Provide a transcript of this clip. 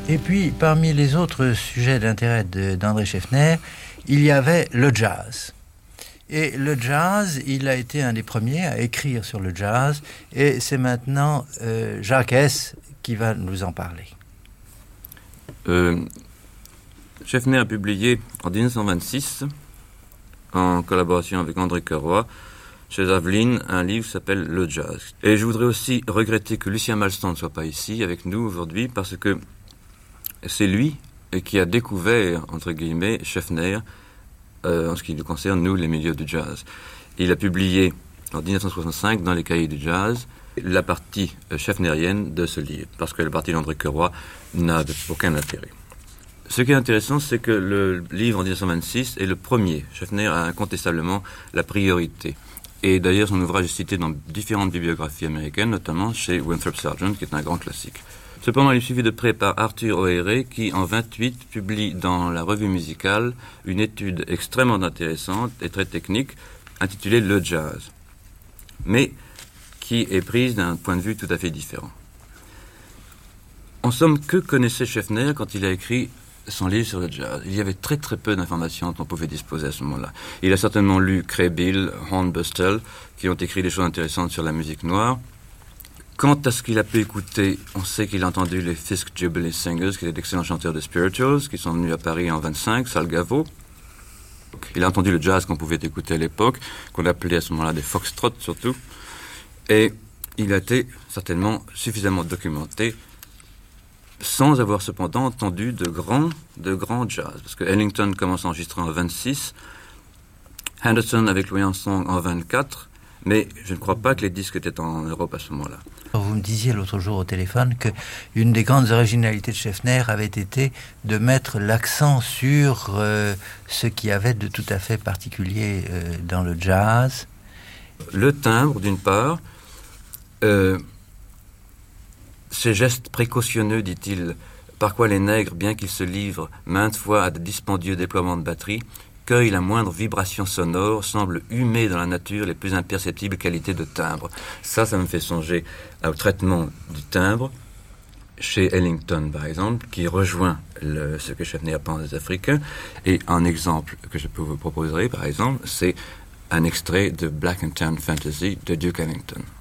Et puis, parmi les autres sujets d'intérêt d'André Scheffner, il y avait le jazz. Et le jazz, il a été un des premiers à écrire sur le jazz, et c'est maintenant Jacques Hess qui va nous en parler. Scheffner a publié en 1926, en collaboration avec André Cœuroy, chez Aveline, un livre qui s'appelle Le Jazz. Et je voudrais aussi regretter que Lucien Malston ne soit pas ici avec nous aujourd'hui, parce que c'est lui qui a découvert, entre guillemets, Scheffner, en ce qui nous concerne, nous, les milieux du jazz. Il a publié en 1965, dans les cahiers du jazz, la partie scheffnerienne de ce livre, parce que la partie d'André Cœuroy n'a aucun intérêt. Ce qui est intéressant, c'est que le livre en 1926 est le premier. Scheffner a incontestablement la priorité. Et d'ailleurs, son ouvrage est cité dans différentes bibliographies américaines, notamment chez Winthrop Sargent, qui est un grand classique. Cependant, il est suivi de près par Arthur O'Hare, qui, en 1928, publie dans la revue musicale une étude extrêmement intéressante et très technique, intitulée Le Jazz, mais qui est prise d'un point de vue tout à fait différent. En somme, que connaissait Scheffner quand il a écrit son livre sur le jazz? Il y avait très très peu d'informations dont on pouvait disposer à ce moment-là. Il a certainement lu Craybill, Hornbostel, qui ont écrit des choses intéressantes sur la musique noire. Quant à ce qu'il a pu écouter, on sait qu'il a entendu les Fisk Jubilee Singers, qui étaient d'excellents chanteurs de spirituals, qui sont venus à Paris en 25, Salgavo. Il a entendu le jazz qu'on pouvait écouter à l'époque, qu'on appelait à ce moment-là des foxtrots surtout. Et il a été certainement suffisamment documenté, sans avoir cependant entendu de grands jazz. Parce que Ellington commence à enregistrer en 26, Henderson avec Louis Armstrong en 24, mais je ne crois pas que les disques étaient en Europe à ce moment-là. Vous me disiez l'autre jour au téléphone qu'une des grandes originalités de Scheffner avait été de mettre l'accent sur ce qu'il y avait de tout à fait particulier dans le jazz. Le timbre, d'une part, ces gestes précautionneux, dit-il, par quoi les nègres, bien qu'ils se livrent maintes fois à de dispendieux déploiements de batterie, cueillent la moindre vibration sonore, semblent humer dans la nature les plus imperceptibles qualités de timbre. Ça me fait songer au traitement du timbre chez Ellington, par exemple, qui rejoint ce que Scheffner pense des Africains. Et un exemple que je peux vous proposer, par exemple, c'est un extrait de Black and Tan Fantasy de Duke Ellington.